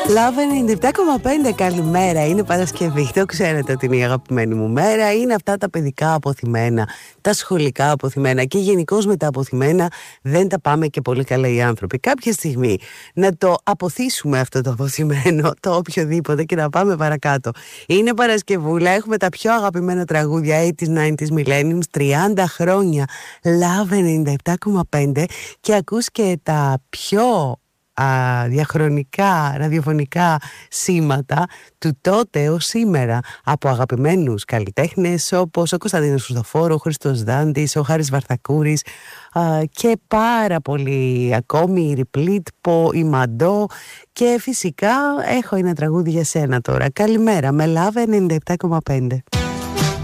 Love 97,5, καλημέρα. Είναι Παρασκευή. Το ξέρετε ότι είναι η αγαπημένη μου μέρα. Είναι αυτά τα παιδικά αποθυμένα, τα σχολικά αποθυμένα και γενικώς με τα αποθυμένα δεν τα πάμε και πολύ καλά οι άνθρωποι. Κάποια στιγμή να το αποθήσουμε αυτό το αποθυμένο, το οποιοδήποτε, και να πάμε παρακάτω. Είναι Παρασκευούλα, έχουμε τα πιο αγαπημένα τραγούδια 80s, 90s, millenniums, 30 χρόνια Love 97,5 και ακούς και τα πιο διαχρονικά ραδιοφωνικά σήματα του τότε ως σήμερα από αγαπημένους καλλιτέχνες όπως ο Κωνσταντίνος Χριστοφόρου, ο Χρήστος Δάντης, ο Χάρης Βαρθακούρης και πάρα πολλοί ακόμη, η Ριπλίτπο, η Μαντό, και φυσικά έχω ένα τραγούδι για σένα τώρα. Καλημέρα με Love 97,5.